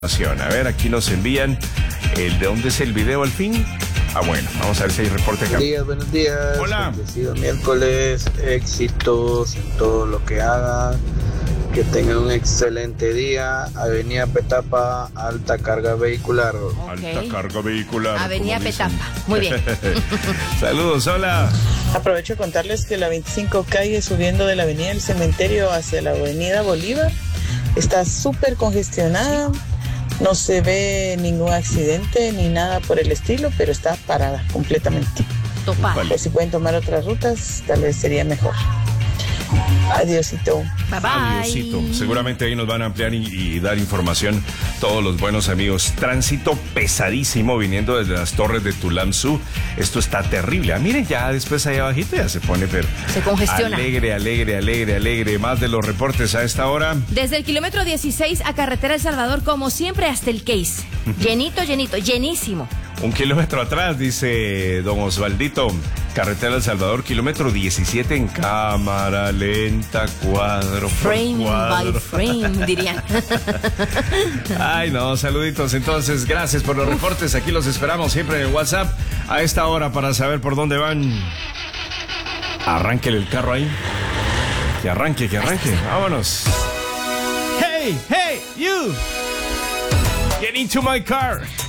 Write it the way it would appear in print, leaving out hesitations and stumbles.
A ver, aquí nos envían el de dónde es el video al fin. Bueno, vamos a ver si hay reporte acá. Buenos días. Hola. Bendecido miércoles, éxitos en todo lo que hagan. Que tengan un excelente día. Avenida Petapa, alta carga vehicular. Okay. Alta carga vehicular. Avenida Petapa, muy bien. Saludos, hola. Aprovecho a contarles que la 25 calle subiendo de la avenida del Cementerio hacia la avenida Bolívar está súper congestionada. No se ve ningún accidente ni nada por el estilo, pero está parada completamente. Topada. Pues si pueden tomar otras rutas, tal vez sería mejor. Adiósito. Bye bye. Adiósito. Seguramente ahí nos van a ampliar y dar información todos los buenos amigos. Tránsito pesadísimo viniendo desde las torres de Tulamzú. Esto está terrible. Miren, ya después allá abajito ya se pone, pero se congestiona. Alegre. Más de los reportes a esta hora. Desde el kilómetro 16 a Carretera El Salvador, como siempre, hasta el Case. Llenísimo. 1 kilómetro atrás, dice don Osvaldito. Carretera El Salvador, kilómetro 17 en cámara lenta, cuadro frame por cuadro. By frame, dirían. Ay, no, saluditos. Entonces, gracias por los reportes. Aquí los esperamos siempre en el WhatsApp a esta hora para saber por dónde van. Arránquele el carro ahí. Que arranque. Vámonos. Hey, you. Get into my car.